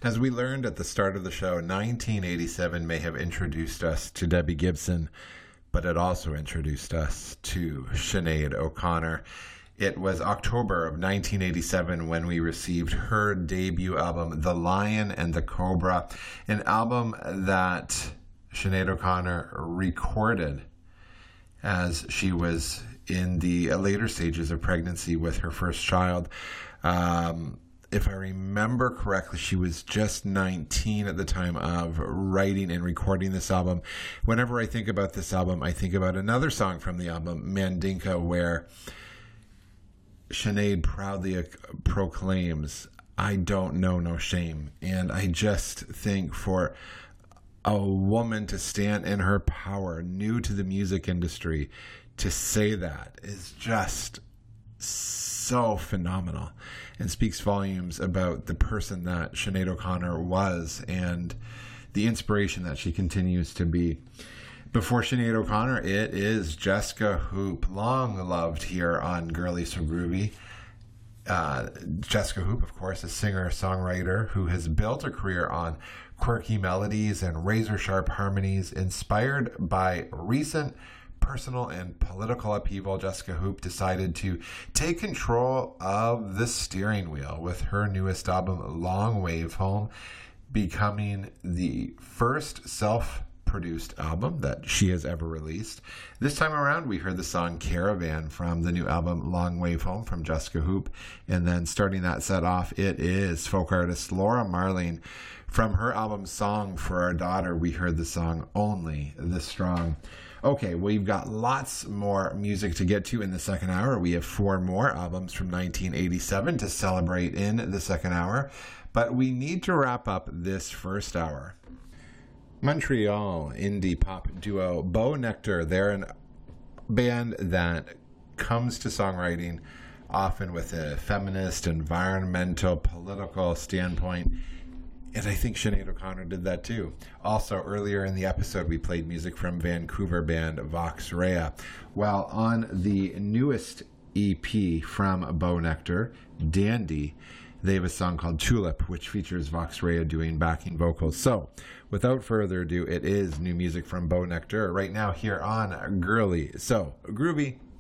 As we learned at the start of the show, 1987 may have introduced us to Debbie Gibson, but it also introduced us to Sinead O'Connor. It was October of 1987 when we received her debut album, The Lion and the Cobra, an album that Sinead O'Connor recorded as she was in the later stages of pregnancy with her first child. If I remember correctly, she was just 19 at the time of writing and recording this album. Whenever I think about this album, I think about another song from the album, Mandinka, where Sinead proudly proclaims, "I don't know no shame." And I just think for a woman to stand in her power, new to the music industry, to say that is just so phenomenal and speaks volumes about the person that Sinead O'Connor was and the inspiration that she continues to be. Before Sinead O'Connor, it is Jessica Hoop, long loved here on Girly So Groovy. Jessica Hoop, of course, a singer-songwriter who has built a career on quirky melodies and razor-sharp harmonies. Inspired by recent personal and political upheaval, Jessica Hoop decided to take control of the steering wheel with her newest album, Long Wave Home, becoming the first self-produced album that she has ever released. This time around, we heard the song Caravan from the new album Long Wave Home from Jessica Hoop. And then starting that set off, it is folk artist Laura Marling. From her album Song for Our Daughter, we heard the song Only the Strong. Okay, we've got lots more music to get to in the second hour. We have 4 more albums from 1987 to celebrate in the second hour, but we need to wrap up this first hour. Montreal indie pop duo Bo Nectar, they're a band that comes to songwriting often with a feminist, environmental, political standpoint. And I think Sinead O'Connor did that too. Also, earlier in the episode, we played music from Vancouver band Vox Rea. Well, on the newest EP from Bo Nectar, Dandy, they have a song called Tulip, which features Vox Rea doing backing vocals. So, without further ado, it is new music from Bo Nectar right now here on Girly So Groovy.